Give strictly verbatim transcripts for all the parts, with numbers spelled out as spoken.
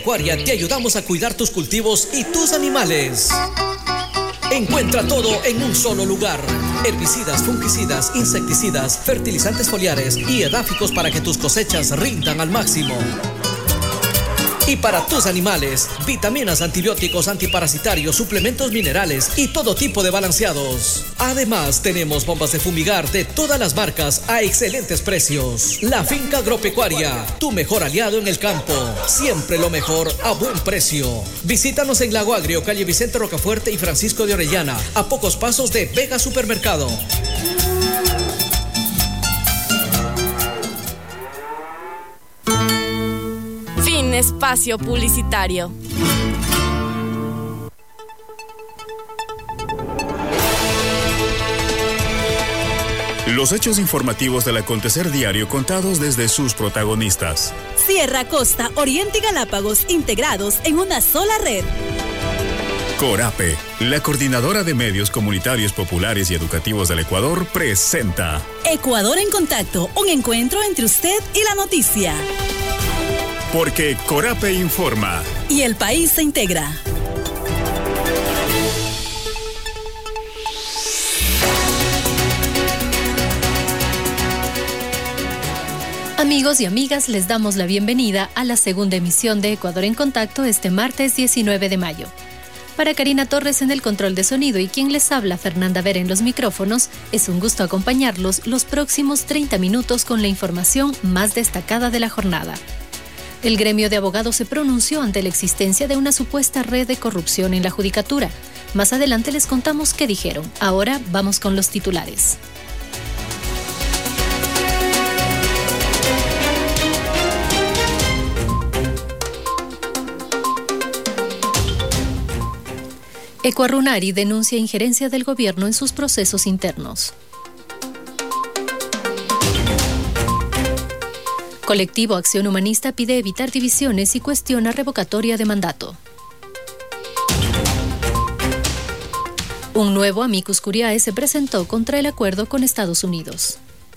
Agropecuaria te ayudamos a cuidar tus cultivos y tus animales. Encuentra todo en un solo lugar. Herbicidas, fungicidas, insecticidas, fertilizantes foliares y edáficos para que tus cosechas rindan al máximo. Y para tus animales, vitaminas, antibióticos, antiparasitarios, suplementos minerales y todo tipo de balanceados. Además, tenemos bombas de fumigar de todas las marcas a excelentes precios. La Finca Agropecuaria, tu mejor aliado en el campo. Siempre lo mejor a buen precio. Visítanos en Lago Agrio, calle Vicente Rocafuerte y Francisco de Orellana, a pocos pasos de Vega Supermercado. Espacio publicitario. Los hechos informativos del acontecer diario contados desde sus protagonistas. Sierra, Costa, Oriente y Galápagos integrados en una sola red. Corape, la coordinadora de medios comunitarios, populares y educativos del Ecuador, presenta Ecuador en Contacto, un encuentro entre usted y la noticia. Porque Corape informa. Y el país se integra. Amigos y amigas, les damos la bienvenida a la segunda emisión de Ecuador en Contacto este martes diecinueve de mayo. Para Karina Torres en el control de sonido y quien les habla, Fernanda Vera en los micrófonos, es un gusto acompañarlos los próximos treinta minutos con la información más destacada de la jornada. El gremio de abogados se pronunció ante la existencia de una supuesta red de corrupción en la judicatura. Más adelante les contamos qué dijeron. Ahora vamos con los titulares. Ecuarunari denuncia injerencia del gobierno en sus procesos internos. Colectivo Acción Humanista pide evitar divisiones y cuestiona revocatoria de mandato. Un nuevo amicus curiae se presentó contra el acuerdo con Estados Unidos.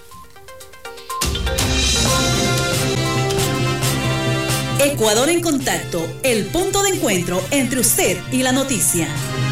Ecuador en Contacto, el punto de encuentro entre usted y la noticia.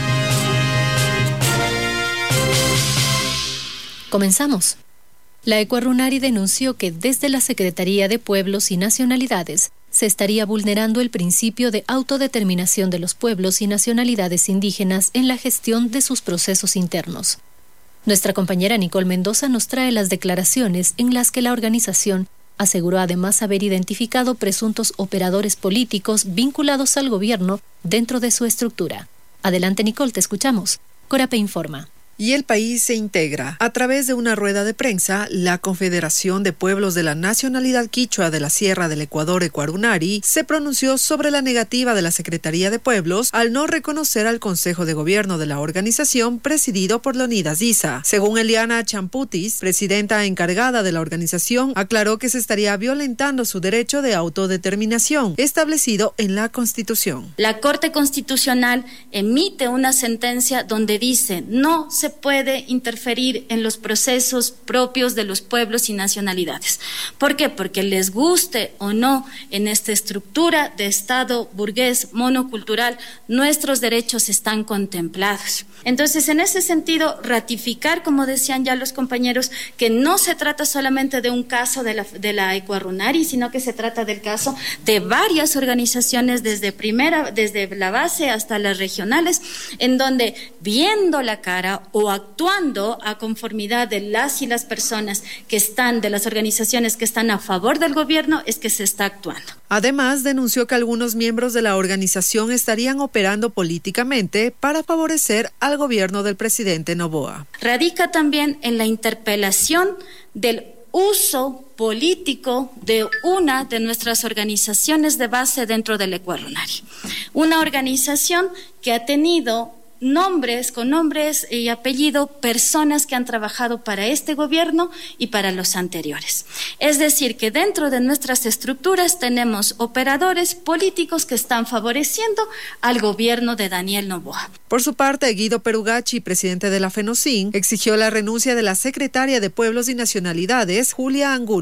Comenzamos. La Ecuarunari denunció que desde la Secretaría de Pueblos y Nacionalidades se estaría vulnerando el principio de autodeterminación de los pueblos y nacionalidades indígenas en la gestión de sus procesos internos. Nuestra compañera Nicole Mendoza nos trae las declaraciones en las que la organización aseguró además haber identificado presuntos operadores políticos vinculados al gobierno dentro de su estructura. Adelante, Nicole, te escuchamos. Corape informa. Y el país se integra. A través de una rueda de prensa, la Confederación de Pueblos de la Nacionalidad Quichua de la Sierra del Ecuador, Ecuarunari, se pronunció sobre la negativa de la Secretaría de Pueblos al no reconocer al Consejo de Gobierno de la organización presidido por Leonidas Issa. Según Eliana Champutis, presidenta encargada de la organización, aclaró que se estaría violentando su derecho de autodeterminación establecido en la Constitución. La Corte Constitucional emite una sentencia donde dice no se puede interferir en los procesos propios de los pueblos y nacionalidades. ¿Por qué? Porque les guste o no en esta estructura de Estado burgués monocultural, nuestros derechos están contemplados. Entonces, en ese sentido, ratificar, como decían ya los compañeros, que no se trata solamente de un caso de la, de la Ecuarunari, sino que se trata del caso de varias organizaciones desde primera, desde la base hasta las regionales, en donde viendo la cara o actuando a conformidad de las y las personas que están, de las organizaciones que están a favor del gobierno, es que se está actuando. Además, denunció que algunos miembros de la organización estarían operando políticamente para favorecer al gobierno del presidente Noboa. Radica también en la interpelación del uso político de una de nuestras organizaciones de base dentro del Ecuarunari. Una organización que ha tenido nombres, con nombres y apellido, personas que han trabajado para este gobierno y para los anteriores. Es decir, que dentro de nuestras estructuras tenemos operadores políticos que están favoreciendo al gobierno de Daniel Noboa. Por su parte, Guido Perugachi, presidente de la FENOCIN, exigió la renuncia de la secretaria de Pueblos y Nacionalidades, Julia Angulo.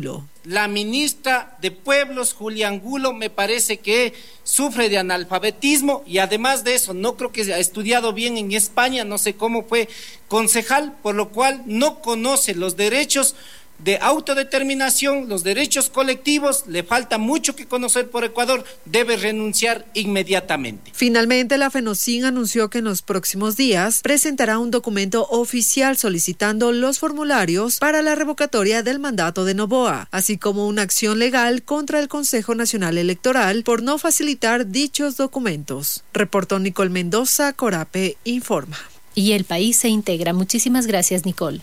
la ministra de Pueblos, Julia Angulo, me parece que sufre de analfabetismo y además de eso, no creo que haya estudiado bien en España, no sé cómo fue concejal, por lo cual no conoce los derechos de autodeterminación, los derechos colectivos, le falta mucho que conocer por Ecuador, debe renunciar inmediatamente. Finalmente, la FENOCIN anunció que en los próximos días presentará un documento oficial solicitando los formularios para la revocatoria del mandato de Noboa, así como una acción legal contra el Consejo Nacional Electoral por no facilitar dichos documentos. Reportó Nicole Mendoza, Corape Informa. Y el país se integra. Muchísimas gracias, Nicole.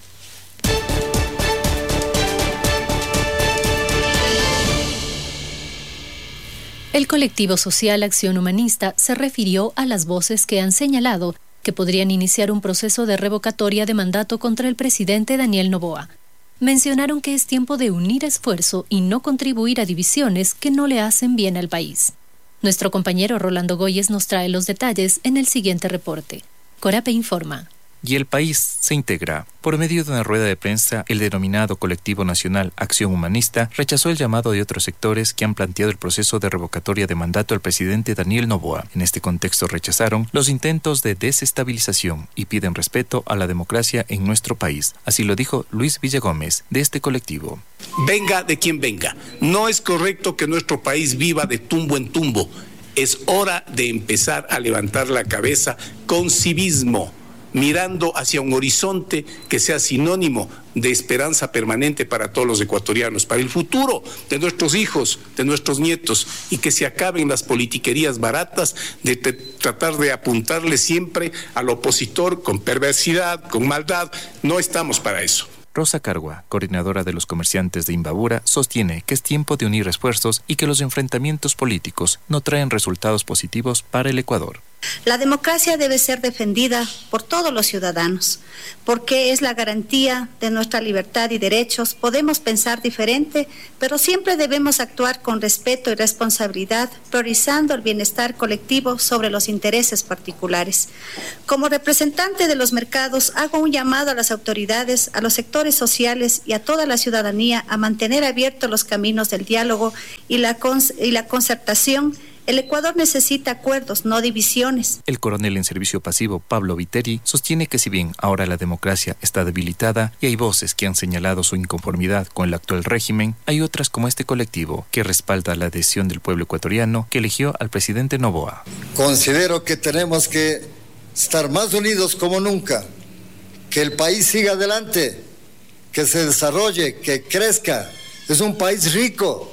El colectivo social Acción Humanista se refirió a las voces que han señalado que podrían iniciar un proceso de revocatoria de mandato contra el presidente Daniel Noboa. Mencionaron que es tiempo de unir esfuerzo y no contribuir a divisiones que no le hacen bien al país. Nuestro compañero Rolando Goyes nos trae los detalles en el siguiente reporte. Corape Informa. Y el país se integra. Por medio de una rueda de prensa, el denominado Colectivo Nacional Acción Humanista rechazó el llamado de otros sectores que han planteado el proceso de revocatoria de mandato al presidente Daniel Noboa. En este contexto rechazaron los intentos de desestabilización y piden respeto a la democracia en nuestro país. Así lo dijo Luis Villagómez, de este colectivo. Venga de quien venga. No es correcto que nuestro país viva de tumbo en tumbo. Es hora de empezar a levantar la cabeza con civismo, mirando hacia un horizonte que sea sinónimo de esperanza permanente para todos los ecuatorianos, para el futuro de nuestros hijos, de nuestros nietos, y que se acaben las politiquerías baratas de te, tratar de apuntarle siempre al opositor con perversidad, con maldad. No estamos para eso. Rosa Cargua, coordinadora de los comerciantes de Imbabura, sostiene que es tiempo de unir esfuerzos y que los enfrentamientos políticos no traen resultados positivos para el Ecuador. La democracia debe ser defendida por todos los ciudadanos, porque es la garantía de nuestra libertad y derechos. Podemos pensar diferente, pero siempre debemos actuar con respeto y responsabilidad, priorizando el bienestar colectivo sobre los intereses particulares. Como representante de los mercados, hago un llamado a las autoridades, a los sectores sociales y a toda la ciudadanía a mantener abiertos los caminos del diálogo y la, cons- y la concertación. El Ecuador necesita acuerdos, no divisiones. El coronel en servicio pasivo, Pablo Viteri, sostiene que si bien ahora la democracia está debilitada y hay voces que han señalado su inconformidad con el actual régimen, hay otras como este colectivo que respalda la adhesión del pueblo ecuatoriano que eligió al presidente Noboa. Considero que tenemos que estar más unidos como nunca, que el país siga adelante, que se desarrolle, que crezca. Es un país rico,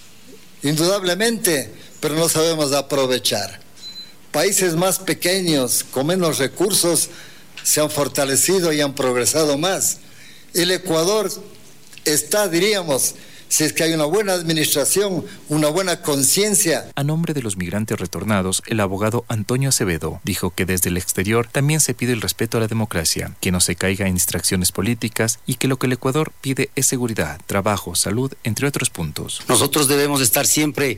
indudablemente, pero no sabemos aprovechar. Países más pequeños, con menos recursos, se han fortalecido y han progresado más. El Ecuador está, diríamos, si es que hay una buena administración, una buena conciencia. A nombre de los migrantes retornados, el abogado Antonio Acevedo dijo que desde el exterior también se pide el respeto a la democracia, que no se caiga en distracciones políticas y que lo que el Ecuador pide es seguridad, trabajo, salud, entre otros puntos. Nosotros debemos estar siempre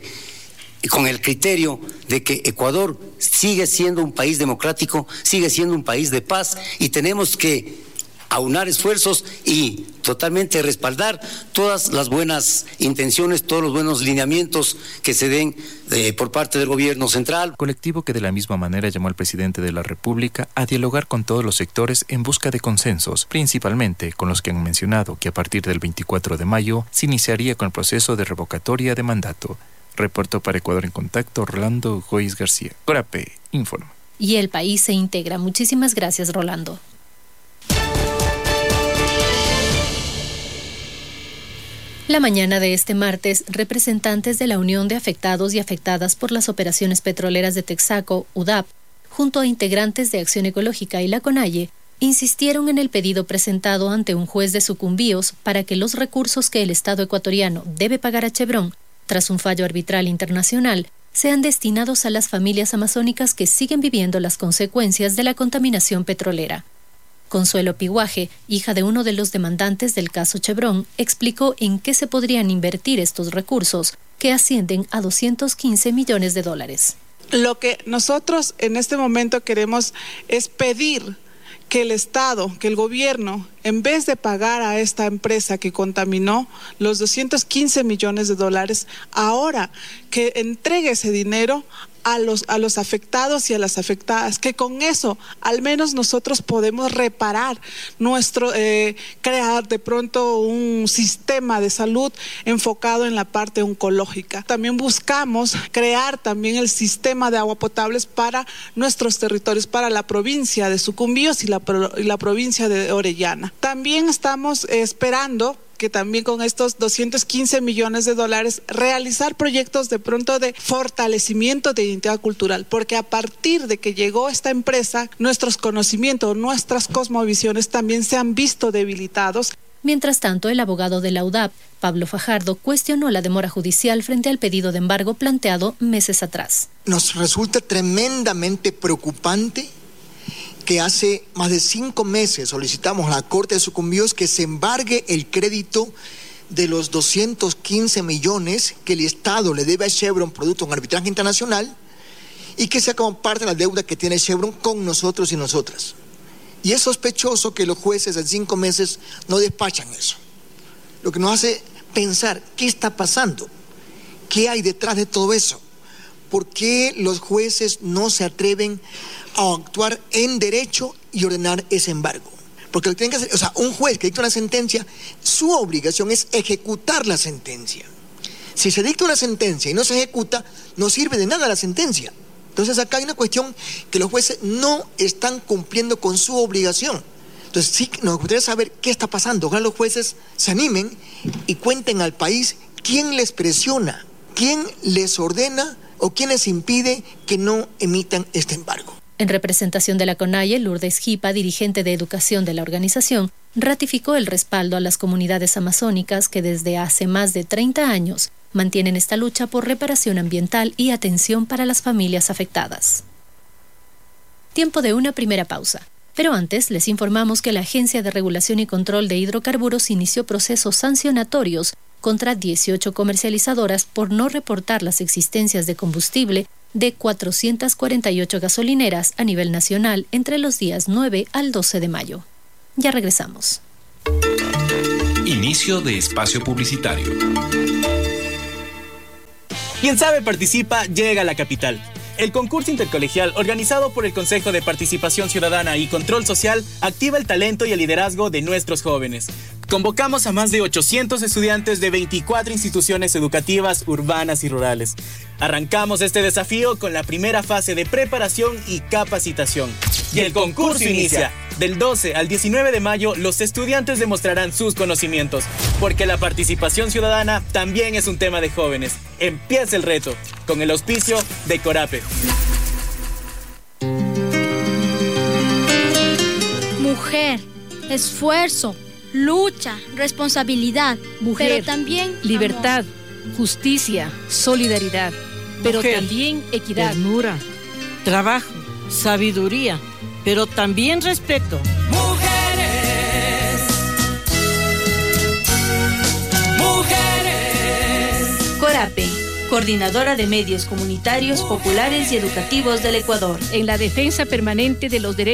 con el criterio de que Ecuador sigue siendo un país democrático, sigue siendo un país de paz y tenemos que aunar esfuerzos y totalmente respaldar todas las buenas intenciones, todos los buenos lineamientos que se den eh, por parte del gobierno central. Colectivo que de la misma manera llamó al presidente de la República a dialogar con todos los sectores en busca de consensos, principalmente con los que han mencionado que a partir del veinticuatro de mayo se iniciaría con el proceso de revocatoria de mandato. Reportó para Ecuador en Contacto Rolando Goyes García. Corape Informa. Y el país se integra. Muchísimas gracias, Rolando. La mañana de este martes, representantes de la Unión de Afectados y Afectadas por las Operaciones Petroleras de Texaco, U D A P, junto a integrantes de Acción Ecológica y la CONAIE, insistieron en el pedido presentado ante un juez de Sucumbíos para que los recursos que el Estado ecuatoriano debe pagar a Chevron tras un fallo arbitral internacional, sean destinados a las familias amazónicas que siguen viviendo las consecuencias de la contaminación petrolera. Consuelo Piguaje, hija de uno de los demandantes del caso Chevron, explicó en qué se podrían invertir estos recursos, que ascienden a doscientos quince millones de dólares. Lo que nosotros en este momento queremos es pedir que el Estado, que el gobierno, en vez de pagar a esta empresa que contaminó los doscientos quince millones de dólares, ahora que entregue ese dinero a los, a los afectados y a las afectadas, que con eso al menos nosotros podemos reparar nuestro, eh, crear de pronto un sistema de salud enfocado en la parte oncológica. También buscamos crear también el sistema de agua potables para nuestros territorios, para la provincia de Sucumbíos y la, y la provincia de Orellana. También estamos esperando que también con estos doscientos quince millones de dólares realizar proyectos de pronto de fortalecimiento de identidad cultural, porque a partir de que llegó esta empresa, nuestros conocimientos, nuestras cosmovisiones también se han visto debilitados. Mientras tanto, el abogado de la U D A P, Pablo Fajardo, cuestionó la demora judicial frente al pedido de embargo planteado meses atrás. Nos resulta tremendamente preocupante que hace más de cinco meses solicitamos a la Corte de Sucumbíos que se embargue el crédito de los doscientos quince millones que el Estado le debe a Chevron producto de un arbitraje internacional y que sea como parte de la deuda que tiene Chevron con nosotros y nosotras. Y es sospechoso que los jueces en cinco meses no despachan eso. Lo que nos hace pensar, ¿qué está pasando? ¿Qué hay detrás de todo eso? ¿Por qué los jueces no se atreven a actuar en derecho y ordenar ese embargo? Porque lo que tienen que hacer, o sea, un juez que dicta una sentencia, su obligación es ejecutar la sentencia. Si se dicta una sentencia y no se ejecuta, no sirve de nada la sentencia. Entonces acá hay una cuestión que los jueces no están cumpliendo con su obligación. Entonces sí nos gustaría saber qué está pasando. Ojalá los jueces se animen y cuenten al país quién les presiona, quién les ordena o quién les impide que no emitan este embargo. En representación de la CONAIE, Lourdes Jipa, dirigente de educación de la organización, ratificó el respaldo a las comunidades amazónicas que desde hace más de treinta años mantienen esta lucha por reparación ambiental y atención para las familias afectadas. Tiempo de una primera pausa. Pero antes les informamos que la Agencia de Regulación y Control de Hidrocarburos inició procesos sancionatorios contra dieciocho comercializadoras por no reportar las existencias de combustible de cuatrocientas cuarenta y ocho gasolineras a nivel nacional entre los días nueve al doce de mayo. Ya regresamos. Inicio de espacio publicitario. Quien sabe participa, llega a la capital. El concurso intercolegial organizado por el Consejo de Participación Ciudadana y Control Social activa el talento y el liderazgo de nuestros jóvenes. Convocamos a más de ochocientos estudiantes de veinticuatro instituciones educativas urbanas y rurales. Arrancamos este desafío con la primera fase de preparación y capacitación. Y el concurso inicia. Del doce al diecinueve de mayo, los estudiantes demostrarán sus conocimientos, porque la participación ciudadana también es un tema de jóvenes. Empieza el reto, con el auspicio de Corape. Mujer, esfuerzo, lucha, responsabilidad, mujer, pero también libertad, amor. Justicia, solidaridad, pero mujer, también equidad, ternura, trabajo, sabiduría, pero también respeto. Mujeres, mujeres. Corape, Coordinadora de Medios Comunitarios, Populares y Educativos del Ecuador. En la defensa permanente de los derechos